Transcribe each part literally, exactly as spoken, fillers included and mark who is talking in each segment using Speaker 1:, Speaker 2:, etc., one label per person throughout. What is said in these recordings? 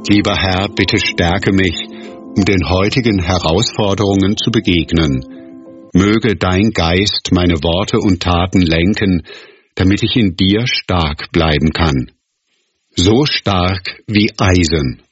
Speaker 1: Lieber Herr, bitte stärke mich, um den heutigen Herausforderungen zu begegnen. Möge dein Geist meine Worte und Taten lenken, damit ich in dir stark bleiben kann. So stark wie Eisen.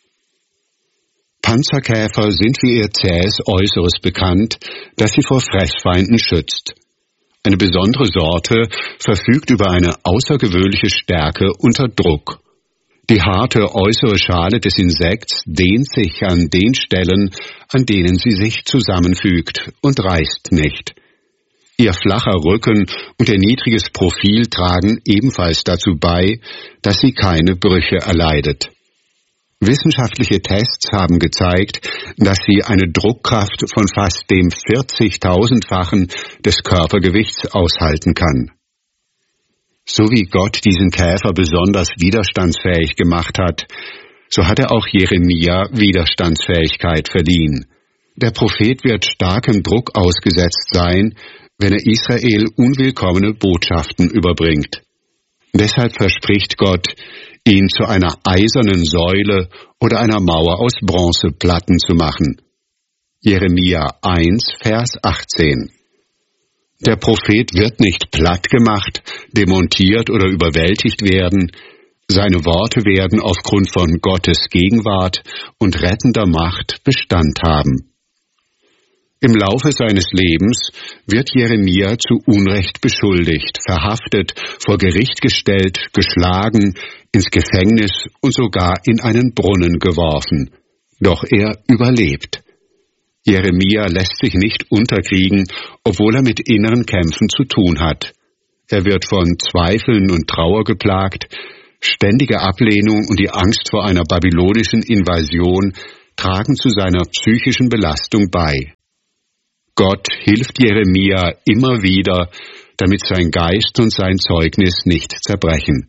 Speaker 1: Panzerkäfer sind wie ihr zähes Äußeres bekannt, das sie vor Fressfeinden schützt. Eine besondere Sorte verfügt über eine außergewöhnliche Stärke unter Druck. Die harte äußere Schale des Insekts dehnt sich an den Stellen, an denen sie sich zusammenfügt, und reißt nicht. Ihr flacher Rücken und ihr niedriges Profil tragen ebenfalls dazu bei, dass sie keine Brüche erleidet. Wissenschaftliche Tests haben gezeigt, dass sie eine Druckkraft von fast dem vierzigtausendfachen des Körpergewichts aushalten kann. So wie Gott diesen Käfer besonders widerstandsfähig gemacht hat, so hat er auch Jeremia Widerstandsfähigkeit verliehen. Der Prophet wird starkem Druck ausgesetzt sein, wenn er Israel unwillkommene Botschaften überbringt. Deshalb verspricht Gott, ihn zu einer eisernen Säule oder einer Mauer aus Bronzeplatten zu machen. Jeremia eins, Vers achtzehn. Der Prophet wird nicht platt gemacht, demontiert oder überwältigt werden. Seine Worte werden aufgrund von Gottes Gegenwart und rettender Macht Bestand haben. Im Laufe seines Lebens wird Jeremia zu Unrecht beschuldigt, verhaftet, vor Gericht gestellt, geschlagen, ins Gefängnis und sogar in einen Brunnen geworfen. Doch er überlebt. Jeremia lässt sich nicht unterkriegen, obwohl er mit inneren Kämpfen zu tun hat. Er wird von Zweifeln und Trauer geplagt, ständige Ablehnung und die Angst vor einer babylonischen Invasion tragen zu seiner psychischen Belastung bei. Gott hilft Jeremia immer wieder, damit sein Geist und sein Zeugnis nicht zerbrechen.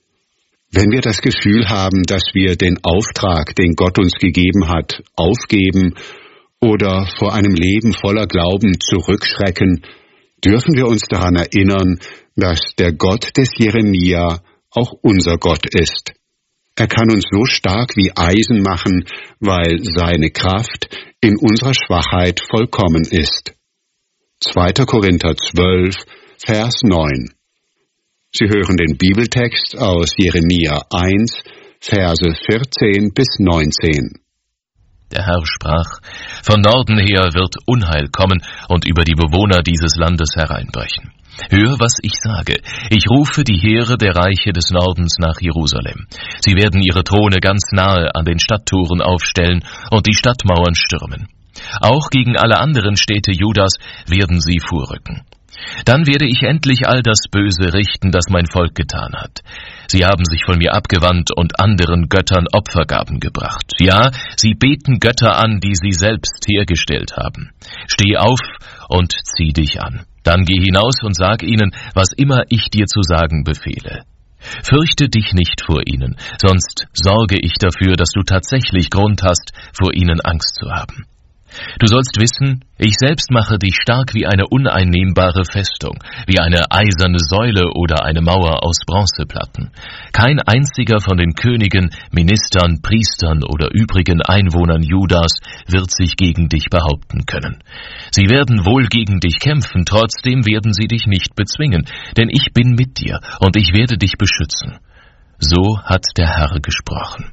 Speaker 1: Wenn wir das Gefühl haben, dass wir den Auftrag, den Gott uns gegeben hat, aufgeben oder vor einem Leben voller Glauben zurückschrecken, dürfen wir uns daran erinnern, dass der Gott des Jeremia auch unser Gott ist. Er kann uns so stark wie Eisen machen, weil seine Kraft in unserer Schwachheit vollkommen ist. zweiter Korinther zwölf, Vers neun. Sie hören den Bibeltext aus Jeremia eins, Verse vierzehn bis neunzehn.
Speaker 2: Der Herr sprach, von Norden her wird Unheil kommen und über die Bewohner dieses Landes hereinbrechen. Hör, was ich sage. Ich rufe die Heere der Reiche des Nordens nach Jerusalem. Sie werden ihre Throne ganz nahe an den Stadttoren aufstellen und die Stadtmauern stürmen. Auch gegen alle anderen Städte Judas werden sie vorrücken. Dann werde ich endlich all das Böse richten, das mein Volk getan hat. Sie haben sich von mir abgewandt und anderen Göttern Opfergaben gebracht. Ja, sie beten Götter an, die sie selbst hergestellt haben. Steh auf und zieh dich an. Dann geh hinaus und sag ihnen, was immer ich dir zu sagen befehle. Fürchte dich nicht vor ihnen, sonst sorge ich dafür, dass du tatsächlich Grund hast, vor ihnen Angst zu haben. Du sollst wissen, ich selbst mache dich stark wie eine uneinnehmbare Festung, wie eine eiserne Säule oder eine Mauer aus Bronzeplatten. Kein einziger von den Königen, Ministern, Priestern oder übrigen Einwohnern Judas wird sich gegen dich behaupten können. Sie werden wohl gegen dich kämpfen, trotzdem werden sie dich nicht bezwingen, denn ich bin mit dir und ich werde dich beschützen. So hat der Herr gesprochen.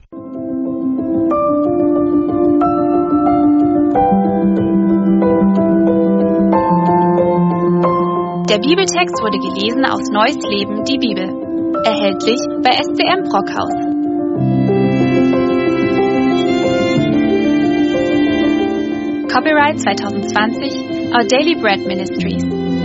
Speaker 3: Der Bibeltext wurde gelesen aus Neues Leben, die Bibel. Erhältlich bei S C M Brockhaus. Copyright zwanzig zwanzig, Our Daily Bread Ministries.